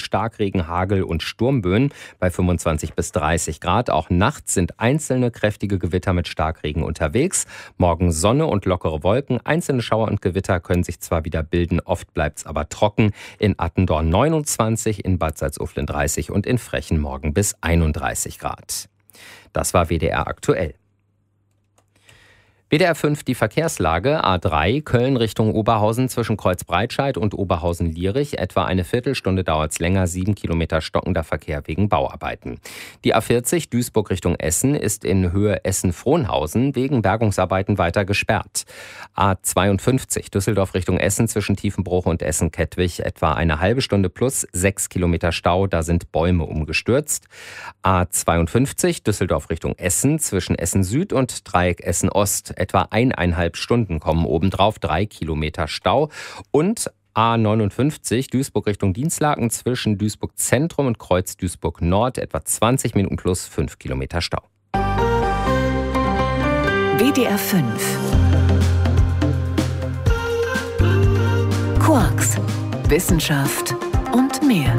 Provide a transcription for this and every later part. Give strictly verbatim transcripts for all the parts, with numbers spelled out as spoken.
Starkregen, Hagel und Sturmböen bei fünfundzwanzig bis dreißig Grad. Auch nachts sind einzelne kräftige Gewitter mit Starkregen unterwegs. Morgen Sonne und lockere Wolken. Einzelne Schauer und Gewitter können sich zwar wieder bilden, oft bleibt es aber trocken. In Attendorn neunundzwanzig, in Bad Salzuflen dreißig und in Frechen morgen bis einunddreißig Grad. Das war W D R aktuell. W D R fünf die Verkehrslage. A drei Köln Richtung Oberhausen zwischen Kreuzbreitscheid und Oberhausen-Lierich. Etwa eine Viertelstunde dauert es länger, sieben Kilometer stockender Verkehr wegen Bauarbeiten. Die A vierzig Duisburg Richtung Essen ist in Höhe Essen-Frohnhausen wegen Bergungsarbeiten weiter gesperrt. A zweiundfünfzig Düsseldorf Richtung Essen zwischen Tiefenbruch und Essen-Kettwig. Etwa eine halbe Stunde plus sechs Kilometer Stau, da sind Bäume umgestürzt. A zweiundfünfzig Düsseldorf Richtung Essen zwischen Essen-Süd und Dreieck Essen-Ost. Etwa eineinhalb Stunden kommen obendrauf, drei Kilometer Stau. Und A neunundfünfzig Duisburg Richtung Dienstlaken zwischen Duisburg Zentrum und Kreuz Duisburg Nord. Etwa zwanzig Minuten plus fünf Kilometer Stau. W D R fünf Quarks, Wissenschaft und mehr.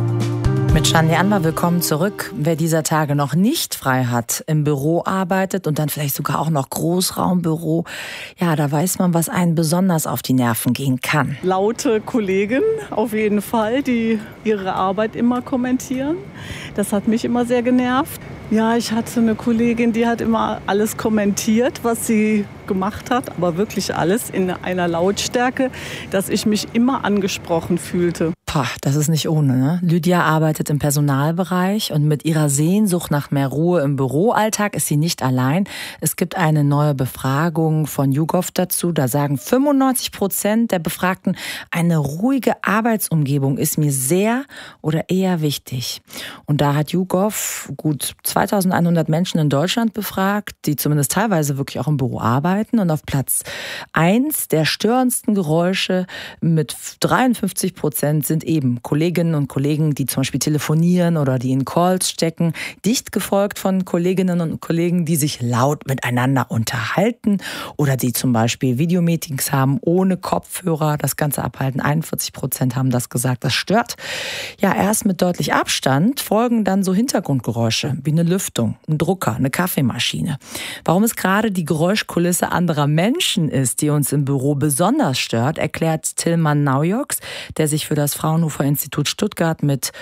Mit Shani Anwar, willkommen zurück. Wer dieser Tage noch nicht frei hat, im Büro arbeitet und dann vielleicht sogar auch noch Großraumbüro, ja, da weiß man, was einen besonders auf die Nerven gehen kann. Laute Kollegen auf jeden Fall, die ihre Arbeit immer kommentieren. Das hat mich immer sehr genervt. Ja, ich hatte eine Kollegin, die hat immer alles kommentiert, was sie gemacht hat, aber wirklich alles in einer Lautstärke, dass ich mich immer angesprochen fühlte. Pah, das ist nicht ohne, ne? Lydia arbeitet im Personalbereich und mit ihrer Sehnsucht nach mehr Ruhe im Büroalltag ist sie nicht allein. Es gibt eine neue Befragung von YouGov dazu. Da sagen fünfundneunzig Prozent der Befragten, eine ruhige Arbeitsumgebung ist mir sehr oder eher wichtig. Und da hat YouGov gut zweitausendeinhundert Menschen in Deutschland befragt, die zumindest teilweise wirklich auch im Büro arbeiten. Und auf Platz eins der störendsten Geräusche mit dreiundfünfzig Prozent sind eben Kolleginnen und Kollegen, die zum Beispiel telefonieren oder die in Calls stecken, dicht gefolgt von Kolleginnen und Kollegen, die sich laut miteinander unterhalten oder die zum Beispiel Videomeetings haben ohne Kopfhörer, das Ganze abhalten. einundvierzig Prozent haben das gesagt, das stört. Ja, erst mit deutlich Abstand folgen dann so Hintergrundgeräusche wie eine Lüftung, ein Drucker, eine Kaffeemaschine. Warum es gerade die Geräuschkulisse anderer Menschen ist, die uns im Büro besonders stört, erklärt Tilman Naujoks, der sich für das Fraunhofer Institut Stuttgart mit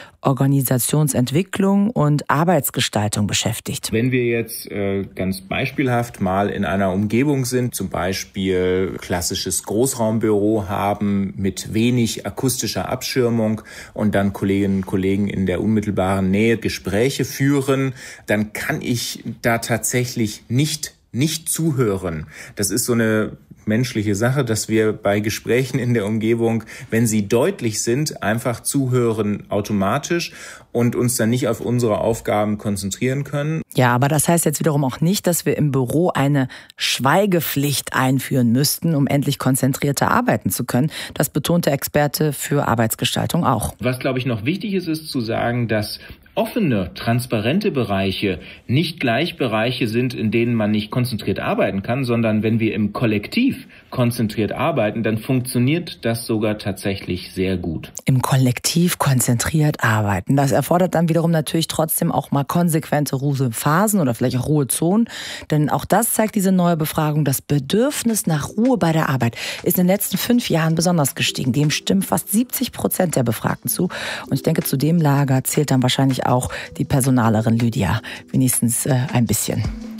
Organisationsentwicklung und Arbeitsgestaltung beschäftigt. Wenn wir jetzt äh, ganz beispielhaft mal in einer Umgebung sind, zum Beispiel klassisches Großraumbüro haben mit wenig akustischer Abschirmung und dann Kolleginnen und Kollegen in der unmittelbaren Nähe Gespräche führen, dann kann ich da tatsächlich nicht nicht zuhören. Das ist so eine menschliche Sache, dass wir bei Gesprächen in der Umgebung, wenn sie deutlich sind, einfach zuhören automatisch und uns dann nicht auf unsere Aufgaben konzentrieren können. Ja, aber das heißt jetzt wiederum auch nicht, dass wir im Büro eine Schweigepflicht einführen müssten, um endlich konzentrierter arbeiten zu können. Das betont der Experte für Arbeitsgestaltung auch. Was, glaube ich, noch wichtig ist, ist zu sagen, dass offene, transparente Bereiche nicht gleich Bereiche sind, in denen man nicht konzentriert arbeiten kann, sondern wenn wir im Kollektiv konzentriert arbeiten, dann funktioniert das sogar tatsächlich sehr gut. Im Kollektiv konzentriert arbeiten. Das erfordert dann wiederum natürlich trotzdem auch mal konsequente Ruhephasen oder vielleicht auch Ruhezonen. Denn auch das zeigt diese neue Befragung, das Bedürfnis nach Ruhe bei der Arbeit ist in den letzten fünf Jahren besonders gestiegen. Dem stimmen fast siebzig Prozent der Befragten zu. Und ich denke, zu dem Lager zählt dann wahrscheinlich auch die Personalerin Lydia. Wenigstens äh, ein bisschen.